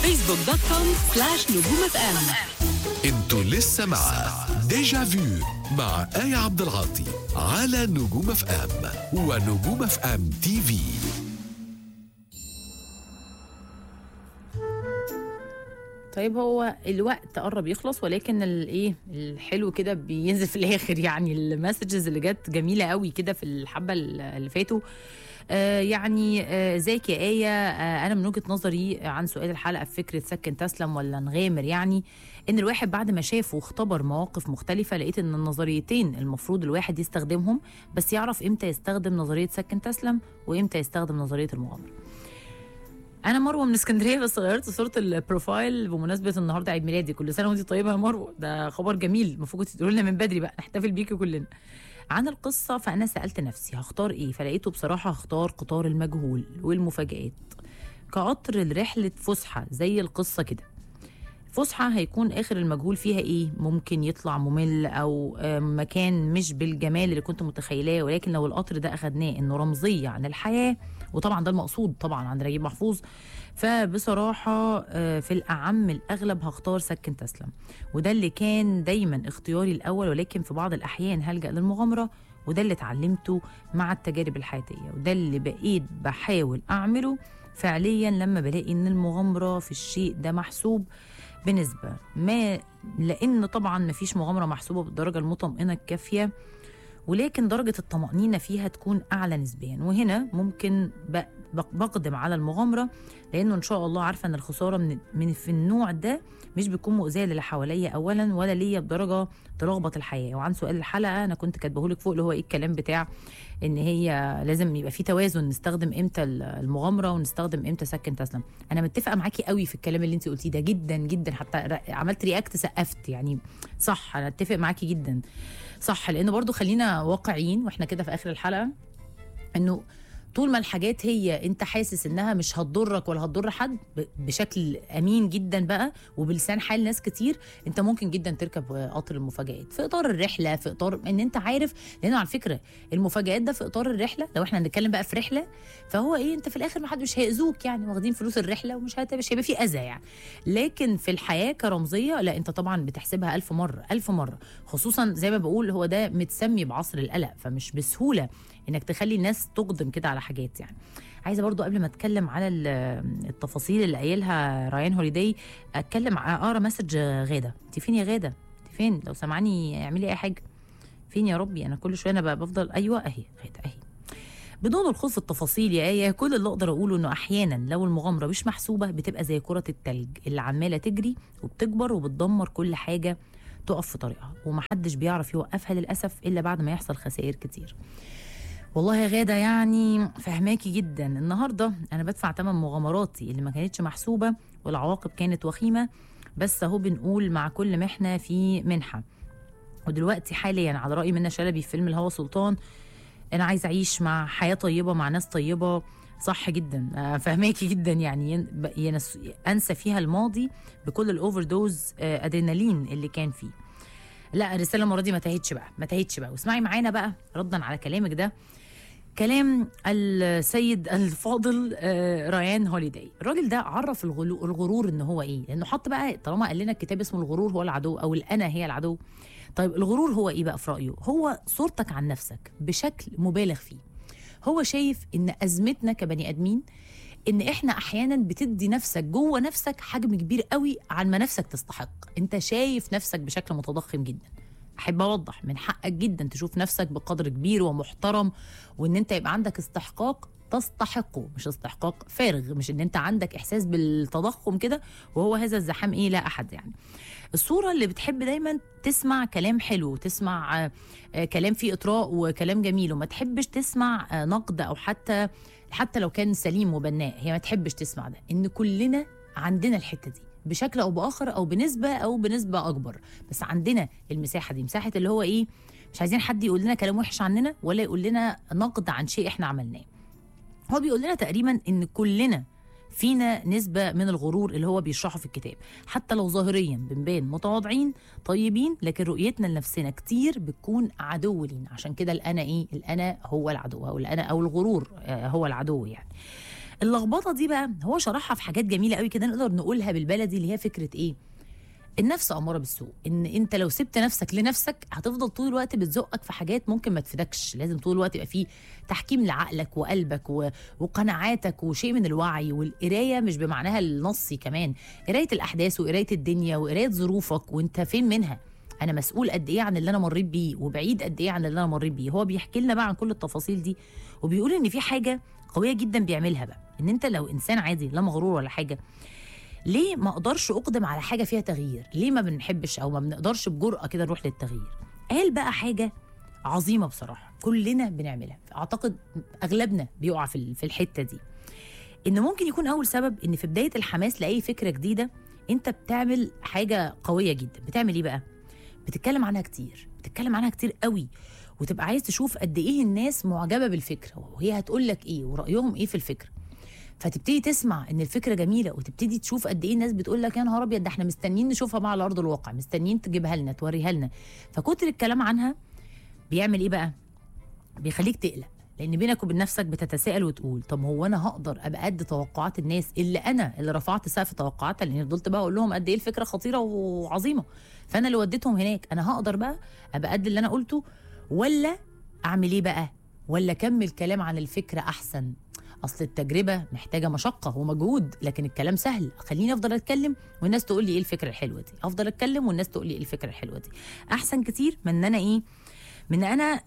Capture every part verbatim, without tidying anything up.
فيسبوك دوت كوم سلاش نجوم اف ام. انتوا لسه مع ديجا فيو مع آية عبد العاطي على نجوم اف ام ونجوم اف ام تي في. طيب هو الوقت قرب يخلص، ولكن الايه الحلو كده بينزل في الاخر. يعني المسجز اللي جت جميله قوي كده في الحبه اللي فاتوا. آه يعني ازيك آه يا آية، آه انا من وجهه نظري عن سؤال الحلقه في فكره سكن تسلم ولا نغامر، يعني ان الواحد بعد ما شاف واختبر مواقف مختلفه لقيت ان النظريتين المفروض الواحد يستخدمهم، بس يعرف امتى يستخدم نظريه سكن تسلم وامتى يستخدم نظريه المغامره. انا مروه من اسكندريه، بس غيرت صوره البروفايل بمناسبه النهارده عيد ميلادي. كل سنه وانت طيبه يا مروه، ده خبر جميل، المفروض كنت تقولوا لنا من بدري بقى نحتفل بيكي كلنا. عن القصه فانا سالت نفسي هختار ايه، فلقيته بصراحه هختار قطار المجهول والمفاجآت كقطر لرحله فسحه زي القصه كده. فسحه هيكون اخر المجهول فيها ايه، ممكن يطلع ممل او مكان مش بالجمال اللي كنت متخيلاه، ولكن لو القطر ده اخدناه انه رمزيه عن الحياه، وطبعا ده المقصود طبعا عند نجيب محفوظ، فبصراحه في الاعم الاغلب هختار سكن تسلم، وده اللي كان دايما اختياري الاول، ولكن في بعض الاحيان هلجأ للمغامره، وده اللي اتعلمته مع التجارب الحياتيه، وده اللي بقيت بحاول اعمله فعليا لما بلاقي ان المغامره في الشيء ده محسوب بنسبة ما، لأن طبعا مفيش مغامرة محسوبة بالدرجة المطمئنة الكافية، ولكن درجة الطمأنينة فيها تكون أعلى نسبيا. وهنا ممكن بقدم على المغامرة، لأنه إن شاء الله عارفة أن الخسارة من, من في النوع ده مش بيكون مؤذية للي حواليا أولا ولا ليا بدرجة تلخبط الحياة. وعن سؤال الحلقة أنا كنت كاتبهولك فوق اللي هو إيه الكلام بتاع ان هي لازم يبقى في توازن، نستخدم امتى المغامره ونستخدم امتى سكن تسلم. انا متفقه معاكي قوي في الكلام اللي انت قلتيه ده جدا جدا، حتى عملت رياكت سقفت، يعني صح انا اتفق معاكي جدا صح، لان برضو خلينا واقعيين واحنا كده في اخر الحلقه، انه طول ما الحاجات هي انت حاسس انها مش هتضرك ولا هتضر حد بشكل امين جدا بقى وبلسان حال ناس كتير، انت ممكن جدا تركب قطر المفاجآت في اطار الرحله، في اطار ان انت عارف، لانه على فكره المفاجآت ده في اطار الرحله. لو احنا هنتكلم بقى في رحله فهو ايه، انت في الاخر ما حدش هيأذوك، يعني واخدين فلوس الرحله ومش مش هيبقى في اذى يعني. لكن في الحياه كرمزيه لا، انت طبعا بتحسبها ألف مره ألف مره، خصوصا زي ما بقول هو ده متسمي بعصر القلق، فمش بسهوله انك تخلي الناس تقدم كده على حاجات. يعني عايزه برضو قبل ما اتكلم على التفاصيل اللي قايلها ريان هوليداي، اتكلم اقرا مسج غاده. انت فين يا غاده؟ انت فين؟ لو سمعني اعملي اي حاجه. فين يا ربي؟ انا كل شويه انا بقى بفضل ايوه اهي غاده اهي. بدون الخوض في التفاصيل يا ايه، كل اللي اقدر اقوله انه احيانا لو المغامره مش محسوبه بتبقى زي كره التلج اللي عماله تجري وبتكبر وبتدمر كل حاجه تقف في طريقها، ومحدش بيعرف يوقفها للاسف الا بعد ما يحصل خسائر كتير. والله يا غادة يعني فهماكي جدا. النهاردة أنا بدفع تمن مغامراتي اللي ما كانتش محسوبة والعواقب كانت وخيمة، بس أهو بنقول مع كل محنة في منحة. ودلوقتي حاليا على رأي منى شلبي في فيلم الهوى سلطان، أنا عايز أعيش مع حياة طيبة مع ناس طيبة. صح جدا، فهماكي جدا. يعني ينس أنسى فيها الماضي بكل الأوفر دوز أدرينالين اللي كان فيه. لا الرسالة المرة دي ما تهيتش بقى ما تهيتش بقى واسمعي معانا بقى ردا على كلامك ده كلام السيد الفاضل ريان هوليداي. الراجل ده عرف الغرور ان هو ايه، لانه حط بقى طالما قال لنا الكتاب اسمه الغرور هو العدو او الانا هي العدو. طيب الغرور هو ايه بقى في رايه؟ هو صورتك عن نفسك بشكل مبالغ فيه. هو شايف ان ازمتنا كبني ادمين ان احنا احيانا بتدي نفسك جوه نفسك حجم كبير قوي عن ما نفسك تستحق. انت شايف نفسك بشكل متضخم جدا. احب اوضح، من حقك جدا تشوف نفسك بقدر كبير ومحترم، وان انت يبقى عندك استحقاق تستحقه، مش استحقاق فارغ، مش ان انت عندك احساس بالتضخم كده وهو هذا الزحام ايه لا احد. يعني الصوره اللي بتحب دايما تسمع كلام حلو، تسمع كلام فيه اطراء وكلام جميل، وما تحبش تسمع نقد او حتى حتى لو كان سليم وبناء، هي ما تحبش تسمع ده. ان كلنا عندنا الحته دي بشكل او باخر او بنسبه او بنسبه اكبر، بس عندنا المساحه دي، مساحه اللي هو ايه، مش عايزين حد يقول لنا كلام وحش عننا ولا يقول لنا نقد عن شيء احنا عملناه. هو بيقول لنا تقريبا ان كلنا فينا نسبه من الغرور اللي هو بيشرحه في الكتاب، حتى لو ظاهريا بنبان متواضعين طيبين، لكن رؤيتنا لنفسنا كتير بتكون عدو لينا. عشان كده الانا ايه، الانا هو العدو، او الانا او الغرور هو العدو. يعني اللخبطه دي بقى هو شرحها في حاجات جميله قوي كده نقدر نقولها بالبلدي، اللي هي فكره ايه؟ النفس اماره بالسوء، ان انت لو سبت نفسك لنفسك هتفضل طول الوقت بتزقك في حاجات ممكن ما تفيدكش. لازم طول الوقت يبقى فيه تحكيم لعقلك وقلبك و... وقناعاتك وشيء من الوعي. والقرايه مش بمعناها النصي، كمان قرايه الاحداث وقرايه الدنيا وقرايه ظروفك وانت فين منها. انا مسؤول قد ايه عن اللي انا مريت بيه وبعيد قد ايه عن اللي انا مريت بيه. هو بيحكي لنا بقى عن كل التفاصيل دي، وبيقول ان في حاجه قويه جدا بيعملها بقى، ان انت لو انسان عادي لا مغرور ولا حاجه، ليه ما اقدرش اقدم على حاجه فيها تغيير؟ ليه ما بنحبش او ما بنقدرش بجرأه كده نروح للتغيير؟ قال بقى حاجه عظيمه بصراحه كلنا بنعملها، اعتقد اغلبنا بيقع في في الحته دي، ان ممكن يكون اول سبب ان في بدايه الحماس لاي فكره جديده انت بتعمل حاجه قويه جدا. بتعمل ايه بقى؟ بتتكلم عنها كتير، بتتكلم عنها كتير قوي، وتبقى عايز تشوف قد ايه الناس معجبه بالفكره وهي هتقول لك ايه ورايهم ايه في الفكره. فتبتدي تسمع ان الفكره جميله، وتبتدي تشوف قد ايه الناس بتقول لك يا نهار ابيض ده احنا مستنيين نشوفها بقى على ارض الواقع، مستنيين تجيبها لنا توريها لنا. فكتر الكلام عنها بيعمل ايه بقى؟ بيخليك تقلق، لان بينك وبين نفسك بتتساءل وتقول طب هو انا هقدر ابقى قد توقعات الناس اللي انا اللي رفعت سقف توقعاتها؟ لان فضلت بقى اقول لهم قد ايه الفكره خطيره وعظيمه، فانا اللي وديتهم هناك. انا هقدر بقى ابقى قد اللي انا قلته، ولا اعمل ايه بقى؟ ولا اكمل كلام عن الفكره احسن؟ اصل التجربه محتاجه مشقه ومجهود، لكن الكلام سهل. خليني افضل اتكلم والناس تقول لي ايه الفكره الحلوه دي، افضل اتكلم والناس تقول لي ايه الفكره الحلوه دي، احسن كتير من ان انا ايه من ان انا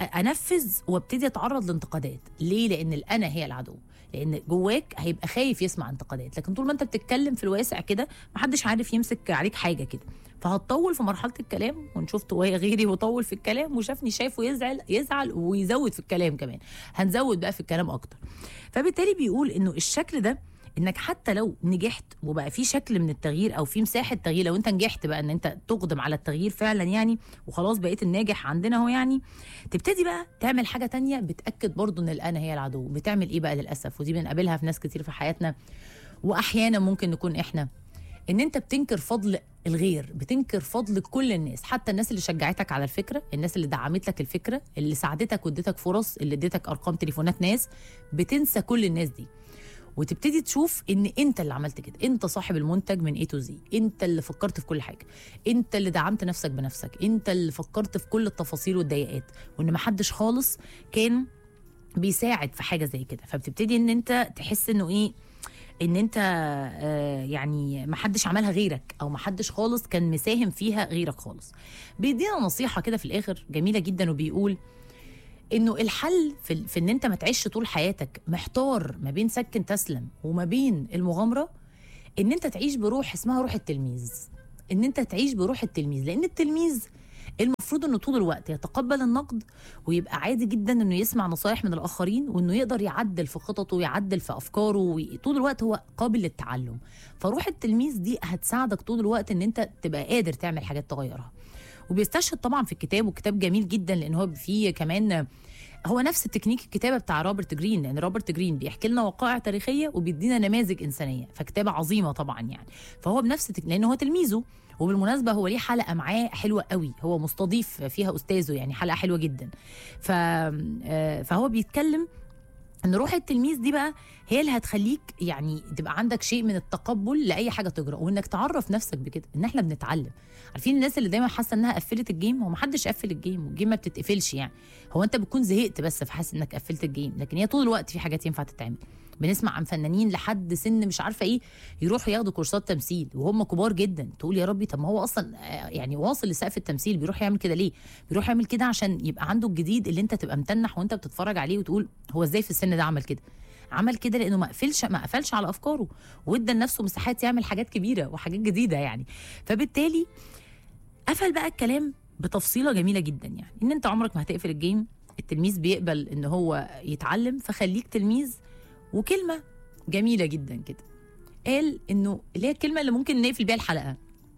انفذ وابتدي اتعرض لانتقادات. ليه؟ لان الانا هي العدو، لان جواك هيبقى خايف يسمع انتقادات. لكن طول ما انت بتتكلم في الواسع كده محدش عارف يمسك عليك حاجه كده، فهتطول في مرحله الكلام. وان شفت غيري وطول في الكلام وشافني شايفه يزعل يزعل ويزود في الكلام كمان، هنزود بقى في الكلام اكتر. فبالتالي بيقول انه الشكل ده، انك حتى لو نجحت وبقى في شكل من التغيير او في مساحه تغيير، لو انت نجحت بقى ان انت تقدم على التغيير فعلا يعني، وخلاص بقيت الناجح عندنا اهو يعني، تبتدي بقى تعمل حاجه تانية بتاكد برضو ان الانا هي العدو. بتعمل ايه بقى للاسف؟ ودي بنقابلها في ناس كتير في حياتنا، واحيانا ممكن نكون احنا، ان انت بتنكر فضل الغير، بتنكر فضل كل الناس، حتى الناس اللي شجعتك على الفكره، الناس اللي دعمت لك الفكره، اللي ساعدتك واديتك فرص، اللي اديتك ارقام تليفونات ناس. بتنسى كل الناس دي وتبتدي تشوف ان انت اللي عملت كده، انت صاحب المنتج من اي تو زي، انت اللي فكرت في كل حاجه، انت اللي دعمت نفسك بنفسك، انت اللي فكرت في كل التفاصيل والضيقات، وان محدش خالص كان بيساعد في حاجه زي كده. فبتبتدي ان انت تحس انه ايه، ان انت آه يعني محدش عملها غيرك، او محدش خالص كان مساهم فيها غيرك خالص. بيدينا نصيحه كده في الاخر جميله جدا، وبيقول انه الحل في, في ان انت ما تعيش طول حياتك محتار ما بين سكن تسلم وما بين المغامره، ان انت تعيش بروح اسمها روح التلميذ. ان انت تعيش بروح التلميذ، لان التلميذ المفروض انه طول الوقت يتقبل النقد، ويبقى عادي جدا انه يسمع نصايح من الاخرين، وانه يقدر يعدل في خططه ويعدل في افكاره، طول الوقت هو قابل للتعلم. فروح التلميذ دي هتساعدك طول الوقت ان انت تبقى قادر تعمل حاجات تغيرها. وبيستشهد طبعا في الكتاب، وكتاب جميل جدا لان هو فيه كمان هو نفس التكنيك الكتابه بتاع روبرت جرين، لان روبرت جرين بيحكي لنا وقائع تاريخيه وبيدينا نماذج انسانيه، فكتابه عظيمه طبعا يعني. فهو بنفس التك... لان هو تلميذه. وبالمناسبه هو ليه حلقه معاه حلوه قوي، هو مستضيف فيها استاذه، يعني حلقه حلوه جدا. ف... فهو بيتكلم ان روح التلميذ دي بقى هي اللي هتخليك يعني تبقى عندك شيء من التقبل لاي حاجه تجرى، وانك تعرف نفسك بكده ان احنا بنتعلم. عارفين الناس اللي دايما حاسه انها قفلت الجيم؟ هو ما حدش قفل الجيم، والجيم ما بتتقفلش يعني، هو انت بتكون زهقت بس فحاسس انك قفلت الجيم، لكن هي طول الوقت في حاجات ينفع تتعمل. بنسمع عن فنانين لحد سن مش عارفه ايه يروحوا ياخدوا كورسات تمثيل وهم كبار جدا، تقول يا ربي طب ما هو اصلا يعني واصل لسقف التمثيل، بيروح يعمل كده ليه؟ بيروح يعمل كده عشان يبقى عنده الجديد اللي انت تبقى متنح وانت بتتفرج عليه وتقول هو ازاي في السن ده عمل كده؟ عمل كده لانه ما قفلش ما قفلش على افكاره، وادى لنفسه مساحات يعمل حاجات كبيره وحاجات جديده يعني. فبالتالي قفل بقى الكلام بتفصيله جميله جدا، يعني ان انت عمرك ما هتقفل الجيم، التلميذ بيقبل ان هو يتعلم، فخليك تلميذ. وكلمه جميله جدا كده قال انه اللي هي الكلمه اللي ممكن نقفل بيها الحلقه،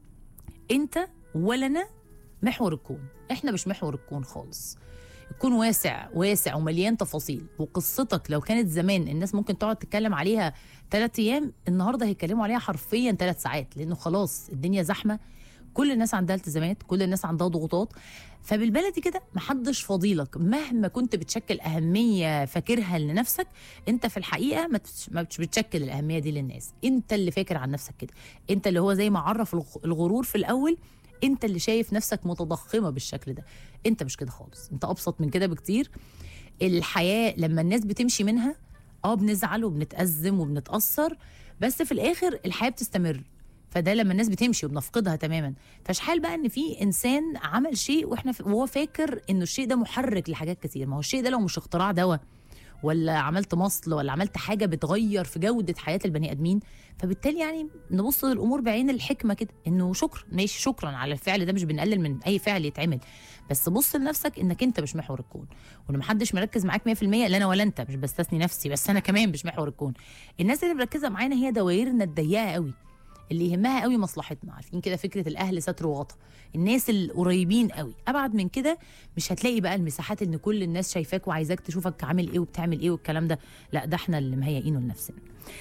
انت ولا انا محور الكون، احنا مش محور الكون خالص. الكون واسع واسع ومليان تفاصيل، وقصتك لو كانت زمان الناس ممكن تقعد تتكلم عليها ثلاث ايام، النهارده هيتكلموا عليها حرفيا ثلاث ساعات، لانه خلاص الدنيا زحمه، كل الناس عندها التزامات، كل الناس عندها ضغوطات. فبالبلدي كده محدش فضيلك مهما كنت بتشكل اهميه فاكرها لنفسك، انت في الحقيقه ما تش- ما بتش- بتشكل الاهميه دي للناس. انت اللي فاكر عن نفسك كده، انت اللي هو زي ما عرف الغ- الغرور في الاول، انت اللي شايف نفسك متضخمه بالشكل ده. انت مش كده خالص، انت ابسط من كده بكتير. الحياه لما الناس بتمشي منها اه بنزعل وبنتأزم وبنتأثر، بس في الآخر الحياة بتستمر. فده لما الناس بتمشي وبنفقدها تماما. فشحال بقى ان في انسان عمل شيء واحنا ف... وهو فاكر انه الشيء ده محرك لحاجات كتير. ما هو الشيء ده لو مش اختراع دواء ولا عملت مصل ولا عملت حاجه بتغير في جوده حياه البني ادمين، فبالتالي يعني نبص للامور بعين الحكمه كده، انه شكرا ماشي، شكرا على الفعل ده، مش بنقلل من اي فعل يتعمل، بس بص لنفسك انك انت مش محور الكون، وان محدش مركز معاك مية في المية، لا انا ولا انت، مش بستثني نفسي بس انا كمان مش محور الكون. الناس اللي مركزه معانا هي دوائرنا الضيقه قوي، اللي يهمها قوي مصلحتنا. عارفين كده فكره الاهل ستر وغطا، الناس القريبين قوي. ابعد من كده مش هتلاقي بقى المساحات ان كل الناس شايفاك وعايزاك تشوفك عامل ايه وبتعمل ايه والكلام ده، لا ده احنا اللي مهيئينه لنفسنا.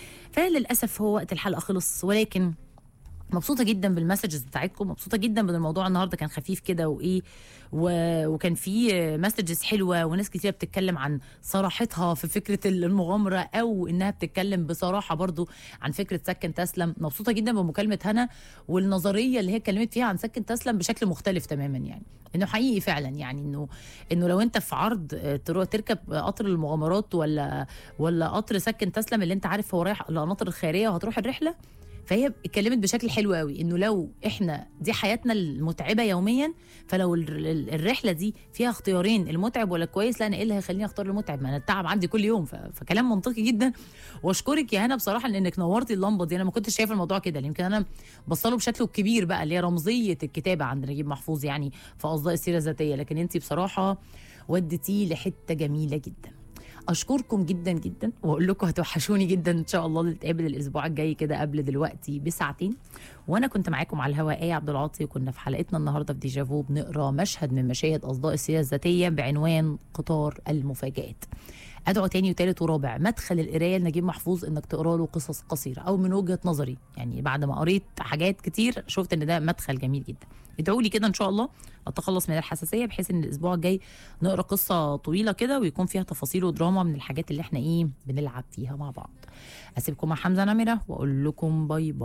فللاسف هو وقت الحلقه خلص، ولكن مبسوطه جدا بالمسجز بتاعتكم، مبسوطه جدا من الموضوع. النهارده كان خفيف كده وايه و... وكان فيه مسجز حلوه، وناس كتير بتتكلم عن صراحتها في فكره المغامره، او انها بتتكلم بصراحه برضو عن فكره سكن تسلم. مبسوطه جدا بمكالمه هنا والنظريه اللي هي اتكلمت فيها عن سكن تسلم بشكل مختلف تماما، يعني انه حقيقي فعلا، يعني انه انه لو انت في عرض تروح تركب قطر المغامرات ولا ولا قطر سكن تسلم اللي انت عارف هو رايح القناطر الخيريه وهتروح الرحله، فهي اتكلمت بشكل حلو قوي انه لو احنا دي حياتنا المتعبه يوميا، فلو ال- ال- الرحله دي فيها اختيارين، المتعب ولا كويس، لا انا ايه اللي هيخليني اختار المتعب؟ ما انا التعب عندي كل يوم. ف- فكلام منطقي جدا. واشكرك يا هنا بصراحه لانك نورتي اللمبه دي، انا ما كنتش شايفه الموضوع كده، يمكن انا بصله بشكله الكبير بقى اللي هي رمزيه الكتابه عند نجيب محفوظ يعني في اصداء السيره الذاتيه، لكن انت بصراحه وديتيه لحته جميله جدا. اشكركم جدا جدا، واقول لكم هتوحشوني جدا ان شاء الله. نتقابل الاسبوع الجاي كده قبل دلوقتي بساعتين، وانا كنت معاكم على الهواء ايه عبد العاطي، وكنا في حلقتنا النهارده في ديجافو بنقرا مشهد من مشاهد اصداء السيره الذاتيه بعنوان قطار المفاجآت. ادعو تاني وتالت ورابع مدخل القرايه لنجيب محفوظ انك تقرا له قصص قصيره، او من وجهه نظري يعني بعد ما قريت حاجات كتير شفت ان ده مدخل جميل جدا. ادعوا لي كده ان شاء الله اتخلص من الحساسيه، بحيث ان الاسبوع الجاي نقرا قصه طويله كده ويكون فيها تفاصيل ودراما من الحاجات اللي احنا ايه بنلعب فيها مع بعض. اسيبكم مع حمزه نمره واقول لكم باي باي.